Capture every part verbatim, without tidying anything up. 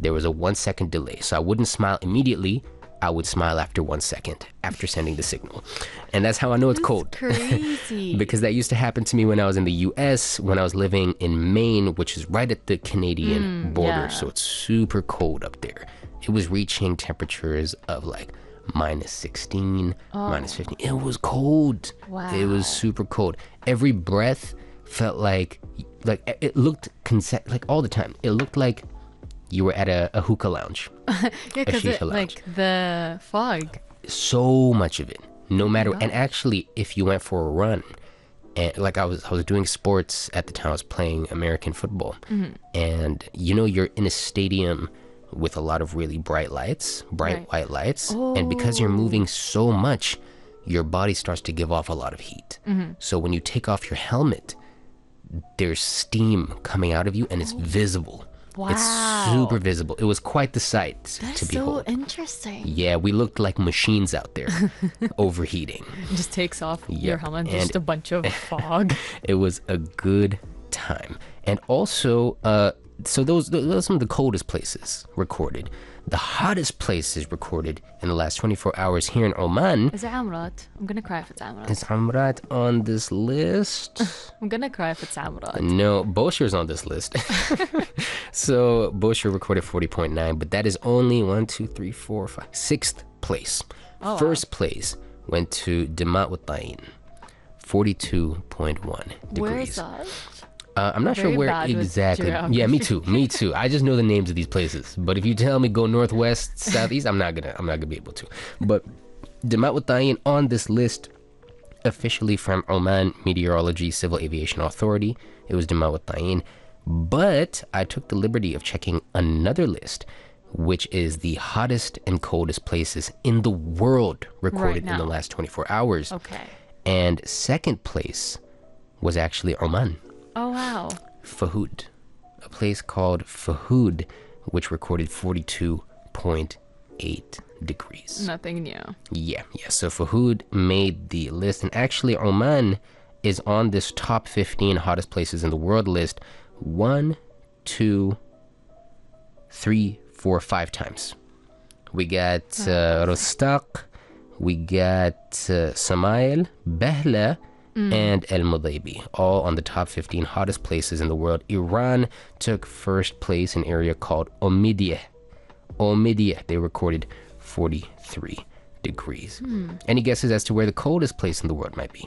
there was a one second delay. So I wouldn't smile immediately. I would smile after one second after sending the signal. And that's how I know it's That's cold. crazy. Because that used to happen to me when I was in the U S, when I was living in Maine, which is right at the Canadian Mm, border. yeah. So it's super cold up there. It was reaching temperatures of like minus sixteen, minus fifteen. It was cold. Wow. It was super cold. Every breath felt like, like it looked, conce- like all the time, it looked like you were at a, a hookah lounge. Yeah, because shisha lounge. like the fog. So much of it, no matter. And actually, if you went for a run, and like I was, I was doing sports at the time. I was playing American football, and you know, you're in a stadium with a lot of really bright lights, bright Right. white lights, and because you're moving so much, your body starts to give off a lot of heat. So when you take off your helmet, there's steam coming out of you, and it's visible. It's Wow. super visible. It was quite the sight That's to so behold. interesting. Yeah, we looked like machines out there, overheating. It just takes off Yeah, your helmet, and- just a bunch of fog. It was a good time. And also, uh, so those, those are some of the coldest places recorded. The hottest places recorded in the last twenty-four hours here in Oman. Is it Amrat? I'm gonna cry if it's Amrat. Is Amrat on this list? I'm gonna cry if it's Amrat. No, Bosher's on this list. So Bosher recorded forty point nine, but that is only one, two, three, four, five, sixth place. Oh, wow. First place went to Damat Watain, forty-two point one degrees. Where is that? Uh, I'm not Very sure where bad with exactly. geography. Yeah, me too. Me too. I just know the names of these places. But if you tell me go northwest, southeast, I'm not gonna. I'm not gonna be able to. But Damat Watain on this list, officially from Oman Meteorology Civil Aviation Authority. It was Damat Watain. But I took the liberty of checking another list, which is the hottest and coldest places in the world recorded Right in the now. last twenty-four hours. Okay. And second place was actually Oman. Oh wow. Fahud, a place called Fahud, which recorded forty-two point eight degrees. Nothing new. Yeah, yeah. So Fahud made the list, and actually Oman is on this top fifteen hottest places in the world list one, two, three, four, five times. We got uh, Rostaq, we got uh, Samail, Behla, and El Mudaibi, all on the top fifteen hottest places in the world. Iran took first place in an area called Omidyeh. Omidyeh, they recorded forty-three degrees. Any guesses as to where the coldest place in the world might be?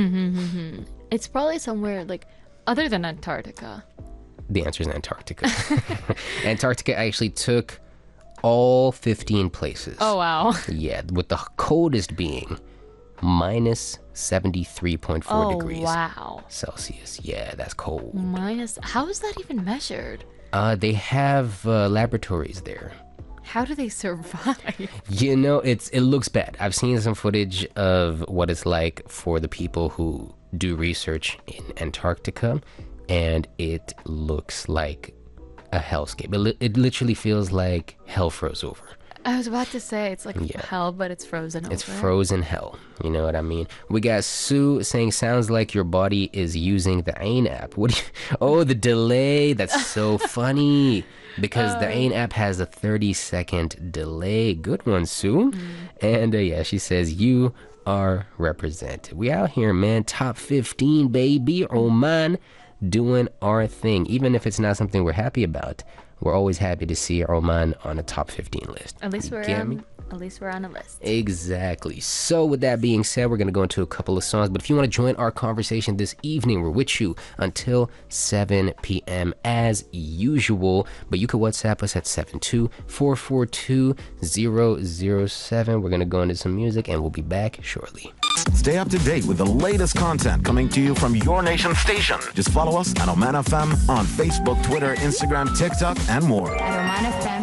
It's probably somewhere like other than Antarctica. The answer is Antarctica. Antarctica actually took all fifteen places. Oh wow. Yeah, with the coldest being minus seventy-three point four Oh degrees wow. Celsius. Yeah, that's cold. Minus. How is that even measured? Uh, they have uh, laboratories there. How do they survive? You know, it's it looks bad. I've seen some footage of what it's like for the people who do research in Antarctica, and it looks like a hellscape. It, li- it literally feels like hell froze over. I was about to say it's like Yeah. hell, but it's frozen It's over. frozen hell. You know what I mean? We got Sue saying, sounds like your body is using the Ain app. What do you, oh, the delay. That's so funny. Because the Ain app has a thirty second delay. Good one, Sue. And uh, yeah, she says, you are represented. We out here, man. Top fifteen, baby. Oman doing our thing. Even if it's not something we're happy about, we're always happy to see Oman on a top fifteen list. At least You we're get me? on. At least we're on a list. Exactly. So with that being said, we're going to go into a couple of songs. But if you want to join our conversation this evening, we're with you until seven p.m. as usual. But you can WhatsApp us at seven two four four two zero zero seven. We're going to go into some music and we'll be back shortly. Stay up to date with the latest content coming to you from your nation station. Just follow us at Oman F M on Facebook, Twitter, Instagram, TikTok, and more. At Oman F M.